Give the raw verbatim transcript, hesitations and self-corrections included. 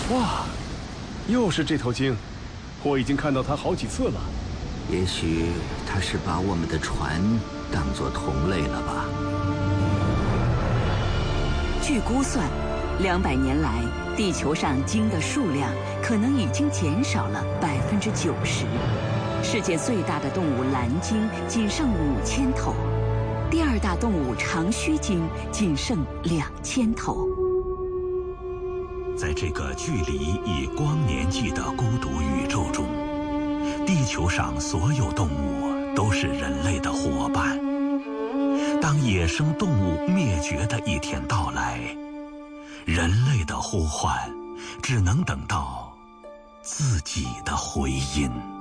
哇，又是这头鲸，我已经看到它好几次了。 也许它是把我们的船当作同类了吧。 据估算，两百年来，地球上鲸的数量可能已经减少了百分之九十。世界最大的动物蓝鲸仅剩五千头，第二大动物长须鲸仅剩两千头。 在这个距离以光年计的孤独宇宙中，地球上所有动物都是人类的伙伴。当野生动物灭绝的一天到来，人类的呼唤只能等到自己的回音。